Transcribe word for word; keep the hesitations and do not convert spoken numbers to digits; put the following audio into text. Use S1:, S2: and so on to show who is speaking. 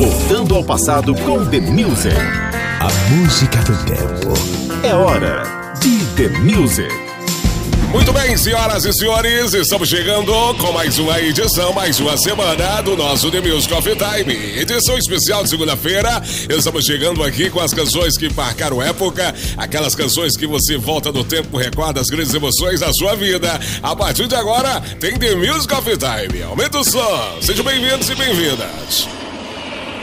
S1: Voltando ao passado com The Music.
S2: A música do tempo.
S1: É hora de The Music.
S3: Muito bem, senhoras e senhores, estamos chegando com mais uma edição, mais uma semana do nosso The Music of Time. Edição especial de segunda-feira. Estamos chegando aqui com as canções que marcaram época, aquelas canções que você volta no tempo, recorda as grandes emoções da sua vida. A partir de agora, tem The Music of Time. Aumenta o som. Sejam bem-vindos e bem-vindas.